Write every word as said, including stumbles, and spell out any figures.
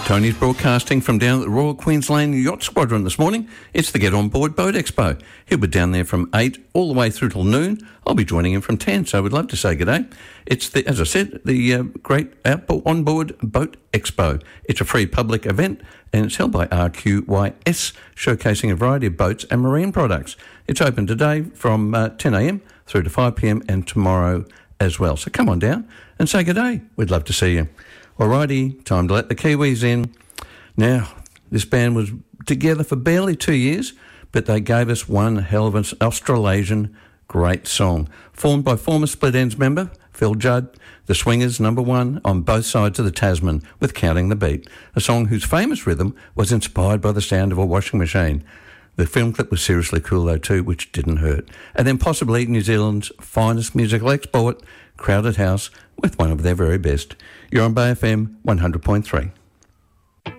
Tony's broadcasting from down at the Royal Queensland Yacht Squadron this morning. It's the Get On Board Boat Expo. He'll be down there from eight all the way through till noon. I'll be joining him from ten, so we'd love to say good day. It's, the, as I said, the uh, great outboard on-board Boat Expo. It's a free public event and it's held by R Q Y S, showcasing a variety of boats and marine products. It's open today from uh, ten a.m. through to five p.m. and tomorrow as well. So come on down and say good day. We'd love to see you. Alrighty, time to let the Kiwis in. Now, this band was together for barely two years, but they gave us one hell of an Australasian great song. Formed by former Split Enz member Phil Judd, the Swingers number one on both sides of the Tasman with Counting the Beat, a song whose famous rhythm was inspired by the sound of a washing machine. The film clip was seriously cool though too, which didn't hurt. And then possibly New Zealand's finest musical export, Crowded House, with one of their very best. You're on Bay F M one hundred point three.